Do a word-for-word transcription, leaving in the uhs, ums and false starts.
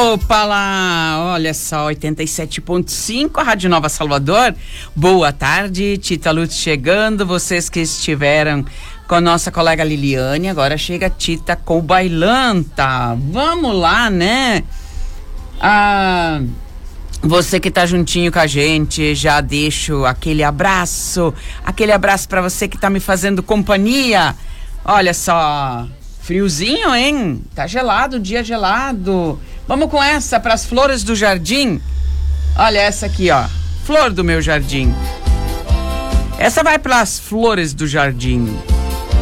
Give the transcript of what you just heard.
Opa lá, olha só, oitenta e sete ponto cinco, a Rádio Nova Salvador. Boa tarde, Tita Lutz chegando, vocês que estiveram com a nossa colega Liliane, agora chega a Tita com o Bailanta. Vamos lá, né? Ah, você que tá juntinho com a gente, já deixo aquele abraço, aquele abraço pra você que tá me fazendo companhia. Olha só, friozinho, hein? Tá gelado, dia gelado. Vamos com essa pras flores do jardim. Olha essa aqui, ó. Flor do meu jardim. Essa vai pras flores do jardim.